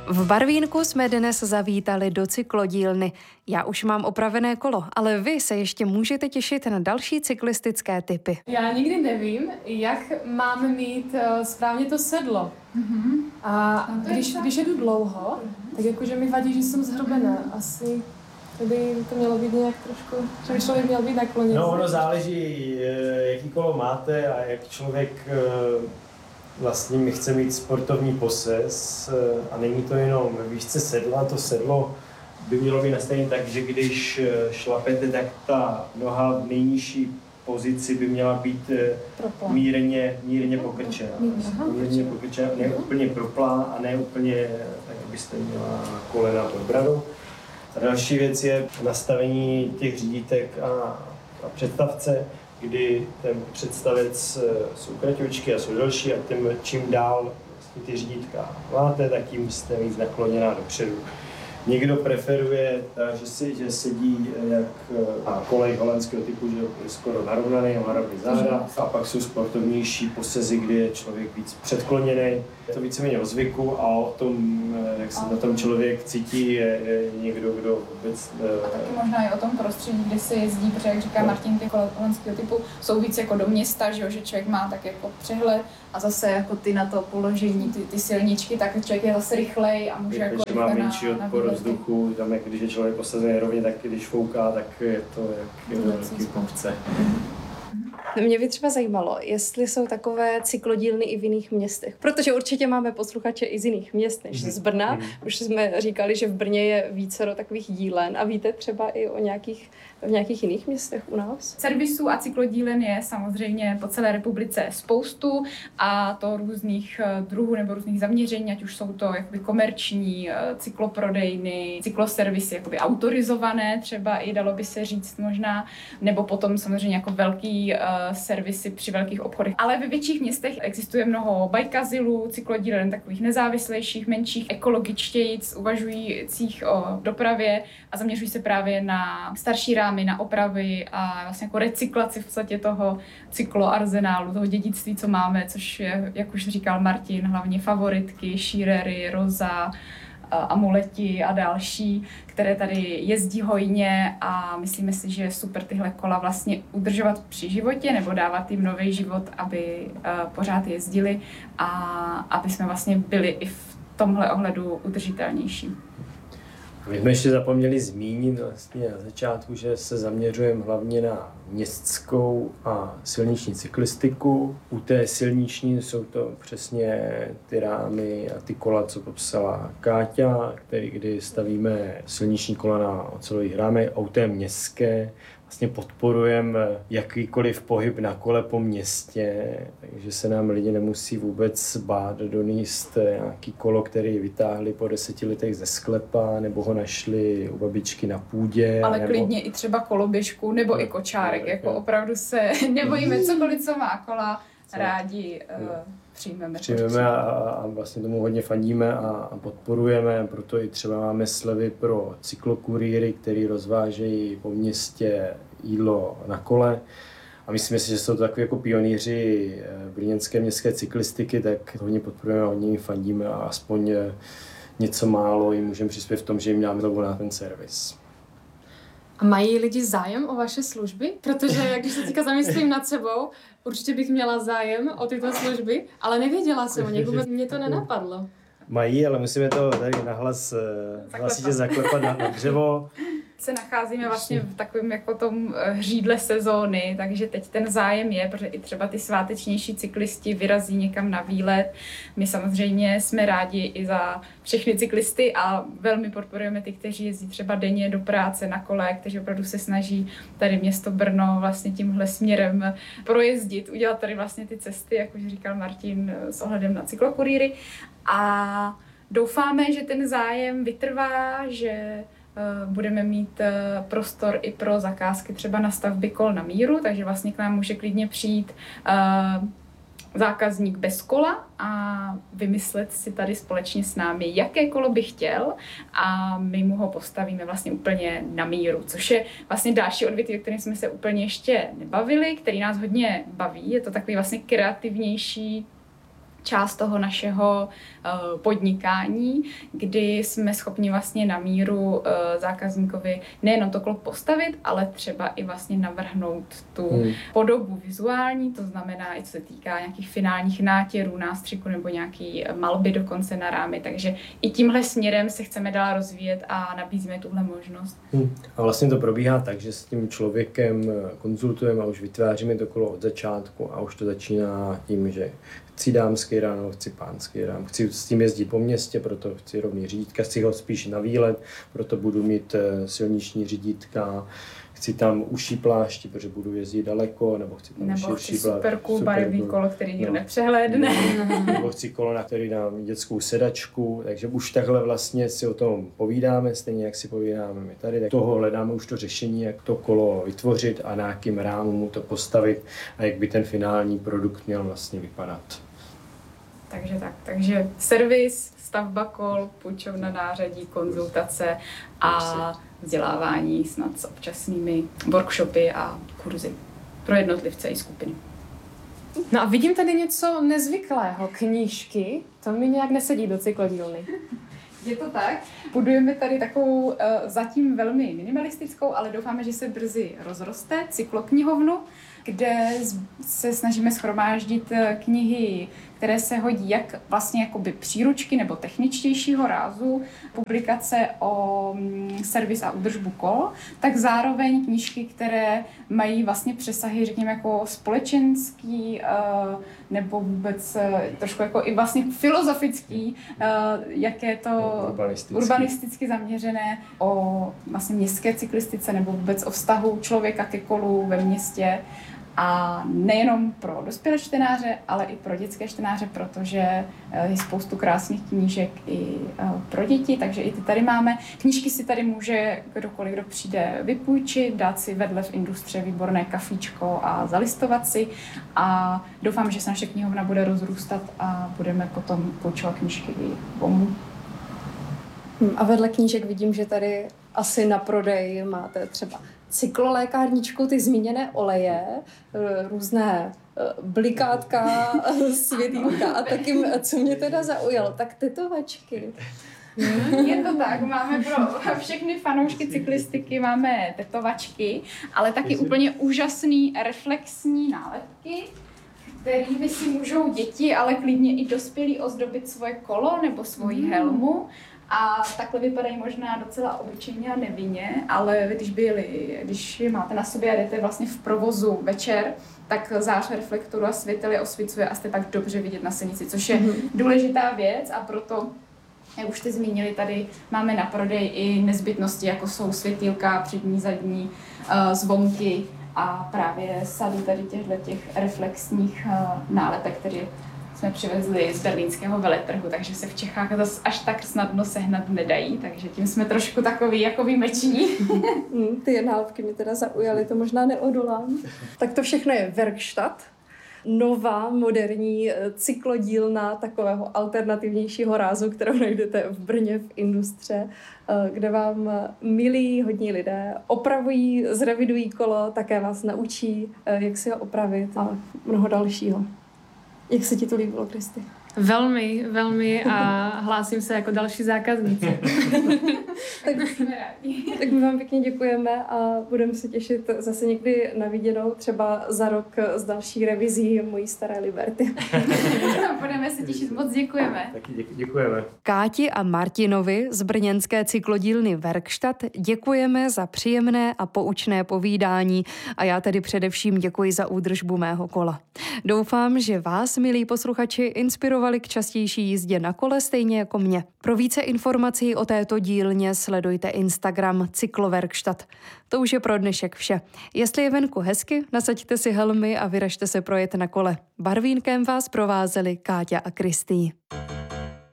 V Barvínku jsme dnes zavítali do cyklodílny. Já už mám opravené kolo, ale vy se ještě můžete těšit na další cyklistické tipy. Já nikdy nevím, jak mám mít správně to sedlo. A když jedu dlouho, tak jakože mi vadí, že jsem zhrbená. Asi by to mělo být nějak trošku, že by člověk měl být nakloněný. No, ono záleží, jaký kolo máte a jak člověk vlastně chce mít sportovní posez a není to jenom ve výšce sedla, to sedlo by mělo být nastavené tak, že když šlapete, tak ta noha v nejnižší pozici by měla být mírně pokrčená. Mírně pokrčená, ne úplně proplá a ne úplně tak, abyste měla kolena pod bradou. A další věc je nastavení těch řídítek a představce, kdy ten představec jsou kratičky a jsou delší a tím, čím dál ty řídítka máte, tak tím jste víc nakloněná dopředu. Někdo preferuje, že sedí jak na kolej holandského typu, že je skoro narovnaný a má rovný záda. A pak jsou sportovnější posezy, kdy je člověk víc předkloněný. Je to víceméně o zvyku a o tom, jak se na tom člověk cítí, je někdo, kdo vůbec... A taky možná i o tom prostředí, kde se jezdí, protože jak říká Martin, ty kola holandského typu jsou víc jako do města, že člověk má tak jako přehled a zase jako ty na to položení, ty silničky, tak člověk je zase rychlej a může jako má menší odpor vzduchu, tam jak když je člověk posazený rovně, tak když fouká, tak je to jak velký kopce. Mě by třeba zajímalo, jestli jsou takové cyklodílny i v jiných městech, protože určitě máme posluchače i z jiných měst než z Brna. Už jsme říkali, že v Brně je vícero takových dílen a víte třeba i o nějakých jiných městech u nás? Servisů a cyklodílen je samozřejmě po celé republice spoustu a to různých druhů nebo různých zaměření, ať už jsou to jakoby komerční, cykloprodejny, cykloservisy jakoby autorizované třeba i dalo by se říct možná, nebo potom samozřejmě jako velký servisy při velkých obchodech. Ale ve větších městech existuje mnoho bajkazilů, cyklodílen takových nezávislejších, menších, ekologičtějíc, uvažujících o dopravě a zaměřují se právě na starší rámy, na opravy a vlastně jako recyklaci v podstatě toho cykloarzenálu, toho dědictví, co máme, což je, jak už říkal Martin, hlavně favoritky, Shearery, Rosa, Amuleti a další, které tady jezdí hojně a myslíme si, že je super tyhle kola vlastně udržovat při životě nebo dávat jim nový život, aby pořád jezdili a aby jsme vlastně byli i v tomhle ohledu udržitelnější. My jsme ještě zapomněli zmínit vlastně na začátku, že se zaměřujeme hlavně na městskou a silniční cyklistiku. U té silniční jsou to přesně ty rámy a ty kola, co popsala Káťa, kdy stavíme silniční kola na ocelových rámech, a u té městské vlastně podporujeme jakýkoliv pohyb na kole po městě, takže se nám lidi nemusí vůbec bát donést nějaký kolo, který vytáhli po 10 letech ze sklepa, nebo ho našli u babičky na půdě. Ale klidně i třeba koloběžku, nebo i kočárek, jako opravdu se nebojíme cokoliv, co má kola, rádi přijmeme a vlastně tomu hodně fandíme a podporujeme, proto i třeba máme slevy pro cyklokurýry, který rozvážejí po městě jídlo na kole. A myslím si, že jsou to takový jako pionýři brněnské městské cyklistiky, tak hodně podporujeme, hodně jim fandíme a aspoň něco málo jim můžeme přispět v tom, že jim dáme slovo na ten servis. A mají lidi zájem o vaše služby? Protože, když se teďka zamyslím nad sebou, určitě bych měla zájem o tyto služby, ale nevěděla jsem o nich, vůbec mě to nenapadlo. Mají, ale musíme to tady nahlas hlasitě zaklepat na dřevo. Se nacházíme vlastně v takovém jako tom hřídle sezóny, takže teď ten zájem je, protože i třeba ty svátečnější cyklisti vyrazí někam na výlet. My samozřejmě jsme rádi i za všechny cyklisty a velmi podporujeme ty, kteří jezdí třeba denně do práce na kole, kteří opravdu se snaží tady město Brno vlastně tímhle směrem projezdit, udělat tady vlastně ty cesty, jak už říkal Martin, s ohledem na cyklokurýry. A doufáme, že ten zájem vytrvá, že budeme mít prostor i pro zakázky třeba na stavby kol na míru, takže vlastně k nám může klidně přijít zákazník bez kola a vymyslet si tady společně s námi, jaké kolo by chtěl a my mu ho postavíme vlastně úplně na míru, což je vlastně další odvětví, o kterém jsme se úplně ještě nebavili, který nás hodně baví. Je to takový vlastně kreativnější část toho našeho podnikání, kdy jsme schopni vlastně na míru zákazníkovi nejenom to kolo postavit, ale třeba i vlastně navrhnout tu podobu vizuální, to znamená i co se týká nějakých finálních nátěrů, nástřiku nebo nějaký malby dokonce na rámy, takže i tímhle směrem se chceme dál rozvíjet a nabízíme tuhle možnost. A vlastně to probíhá tak, že s tím člověkem konzultujeme a už vytváříme to kolo od začátku a už to začíná tím, že chci dámský rám, chci pánský rám, chci s tím jezdit po městě, proto chci rovný řídítka, chci ho spíš na výlet, proto budu mít silniční řídítka, chci tam užší plášti, protože budu jezdit daleko, nebo chci tam širší super cool barevný kolo, který nikdo nepřehlédne. Nebo chci kolo, na který dám dětskou sedačku, takže už takhle vlastně si o tom povídáme, stejně jak si povídáme my tady. Tak toho hledáme už to řešení, jak to kolo vytvořit a na jakým rámu mu to postavit a jak by ten finální produkt měl vlastně vypadat. Takže servis, stavba kol, půjčovna nářadí, konzultace a vzdělávání snad s občasnými workshopy a kurzy pro jednotlivce i skupiny. No a vidím tady něco nezvyklého. Knížky, to mi nějak nesedí do cyklodílny. Je to tak. Budujeme tady takovou zatím velmi minimalistickou, ale doufáme, že se brzy rozroste cykloknihovnu, kde se snažíme shromáždit knihy, které se hodí jak vlastně jakoby příručky nebo techničtějšího rázu, publikace o servis a údržbu kol, tak zároveň knížky, které mají vlastně přesahy, řekněme, jako společenský nebo vůbec trošku jako i vlastně filozofický, jak je to urbanisticky zaměřené o vlastně městské cyklistice nebo vůbec o vztahu člověka ke kolu ve městě. A nejenom pro dospělé čtenáře, ale i pro dětské čtenáře, protože je spoustu krásných knížek i pro děti, takže i ty tady máme. Knížky si tady může kdokoliv, kdo přijde, vypůjčit, dát si vedle v Industře výborné kafíčko a zalistovat si. A doufám, že se naše knihovna bude rozrůstat a budeme potom půjčovat knížky i domů. A vedle knížek vidím, že tady asi na prodej máte třeba cyklolékárničku, ty zmíněné oleje, různé blikátka, světýlka a taky, co mě teda zaujalo, tak tetovačky. Je to tak, máme pro všechny fanoušky cyklistiky máme tetovačky, ale taky úplně úžasný reflexní nálepky, kterými si můžou děti, ale klidně i dospělí ozdobit svoje kolo nebo svoji helmu. A takhle vypadají možná docela obyčejně a nevinně, ale když je máte na sobě a jdete vlastně v provozu večer, tak zář reflektoru a světel je osvicuje a jste pak dobře vidět na silnici, což je důležitá věc a proto, jak už jste zmínili, tady máme na prodej i nezbytnosti, jako jsou světýlka, přední, zadní, zvonky a právě sadu tady těch reflexních nálepek, které jsme přivezli z berlínského veletrhu, takže se v Čechách zase až tak snadno sehnat nedají, takže tím jsme trošku takový jako výjimeční. Ty nálepky mě teda zaujaly, to možná neodolám. Tak to všechno je Werkstatt, nová, moderní cyklodílna takového alternativnějšího rázu, kterou najdete v Brně v Industře, kde vám milí hodní lidé opravují, zrevidují kolo, také vás naučí, jak si ho opravit a mnoho dalšího. Jak se ti to líbilo, Kristy? Velmi, velmi a hlásím se jako další zákaznice. tak my vám pěkně děkujeme a budeme se těšit zase někdy na viděnou, třeba za rok s další revizí mojí staré Liberty. Budeme se těšit, moc děkujeme. Taky děkujeme. Káti a Martinovi z brněnské cyklodílny Werkstatt děkujeme za příjemné a poučné povídání a já tedy především děkuji za údržbu mého kola. Doufám, že vás, milí posluchači, inspirovali k častější jízdě na kole stejně jako mě. Pro více informací o této dílně sledujte Instagram Cyklowerkstatt. To už je pro dnešek vše. Jestli je venku hezky, nasaďte si helmy a vyražte se projet na kole. Barvínkem vás provázeli Káťa a Kristý.